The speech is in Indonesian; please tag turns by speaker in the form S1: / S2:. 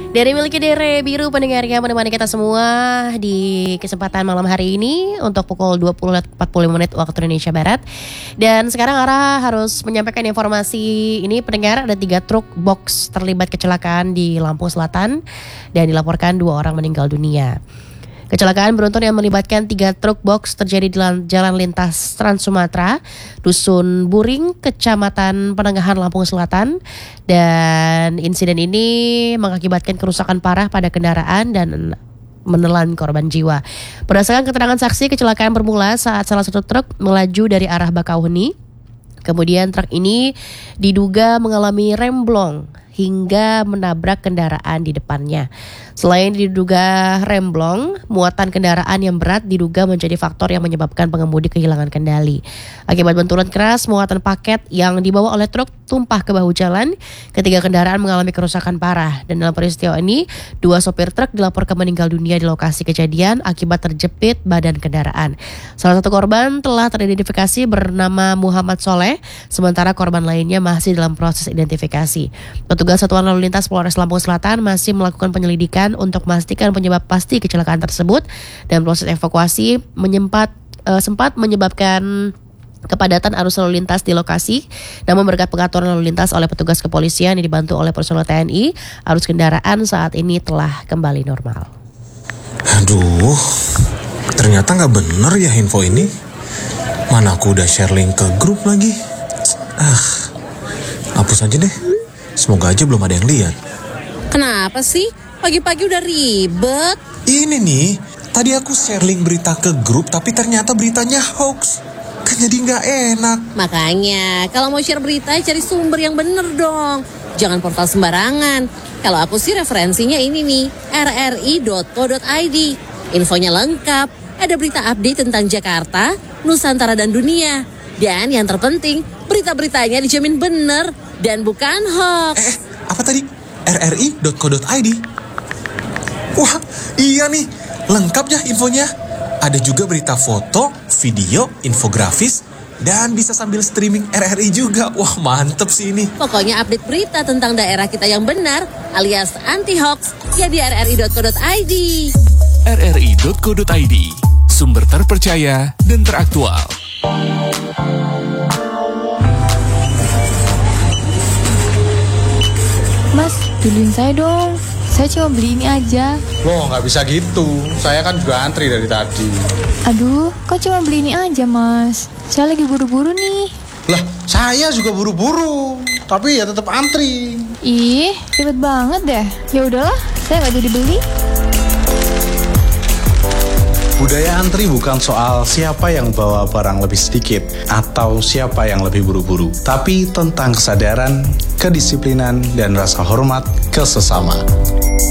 S1: Dari Miliki Dere Biru pendengarnya menemani kita semua di kesempatan malam hari ini untuk pukul 20.45 waktu Indonesia Barat. Dan sekarang Ara harus menyampaikan informasi ini, pendengar, ada 3 truk box terlibat kecelakaan di Lampung Selatan dan dilaporkan 2 orang meninggal dunia. Kecelakaan beruntun yang melibatkan 3 truk box terjadi di jalan lintas Trans Sumatera, Dusun Buring, Kecamatan Penengahan, Lampung Selatan. Dan insiden ini mengakibatkan kerusakan parah pada kendaraan dan menelan korban jiwa. Berdasarkan keterangan saksi, kecelakaan bermula saat salah satu truk melaju dari arah Bakauheni. Kemudian truk ini diduga mengalami remblong hingga menabrak kendaraan di depannya. Selain diduga remblong, muatan kendaraan yang berat diduga menjadi faktor yang menyebabkan pengemudi kehilangan kendali. Akibat benturan keras, muatan paket yang dibawa oleh truk tumpah ke bahu jalan. Ketiga kendaraan mengalami kerusakan parah. Dan dalam peristiwa ini, 2 sopir truk dilaporkan meninggal dunia di lokasi kejadian akibat terjepit badan kendaraan. Salah satu korban telah teridentifikasi bernama Muhammad Soleh, sementara korban lainnya masih dalam proses identifikasi. Petugas Satuan Lalu Lintas Polres Lampung Selatan masih melakukan penyelidikan untuk memastikan penyebab pasti kecelakaan tersebut, dan proses evakuasi sempat menyebabkan kepadatan arus lalu lintas di lokasi. Namun berkat pengaturan lalu lintas oleh petugas kepolisian yang dibantu oleh personel TNI, arus kendaraan saat ini telah kembali normal.
S2: Aduh, ternyata nggak bener ya info ini. Mana aku udah share link ke grup lagi. Hapus aja deh. Semoga aja belum ada yang lihat.
S3: Kenapa sih? Pagi-pagi udah ribet.
S2: Ini nih, tadi aku share link berita ke grup, tapi ternyata beritanya hoax. Kan jadi nggak enak.
S3: Makanya, kalau mau share berita, cari sumber yang bener dong. Jangan portal sembarangan. Kalau aku sih referensinya ini nih, rri.co.id. Infonya lengkap, ada berita update tentang Jakarta, Nusantara, dan dunia. Dan yang terpenting, berita-beritanya dijamin bener dan bukan hoax.
S2: Apa tadi? rri.co.id? Wah, iya nih, lengkap ya infonya. Ada juga berita foto, video, infografis, dan bisa sambil streaming RRI juga. Wah, mantep sih ini.
S3: Pokoknya update berita tentang daerah kita yang benar alias anti-hoax ya di rri.co.id.
S4: rri.co.id, sumber terpercaya dan teraktual.
S5: Mas, beliin saya dong. Saya cuma beli ini aja.
S6: Loh, nggak bisa gitu. Saya kan juga antri dari tadi.
S5: Aduh, kok cuma beli ini aja, Mas? Saya lagi buru-buru nih.
S6: Lah, saya juga buru-buru. Tapi ya tetap antri.
S5: Ih, ribet banget deh. Ya udahlah, saya nggak jadi beli.
S6: Budaya antri bukan soal siapa yang bawa barang lebih sedikit atau siapa yang lebih buru-buru, tapi tentang kesadaran, kedisiplinan, dan rasa hormat ke sesama.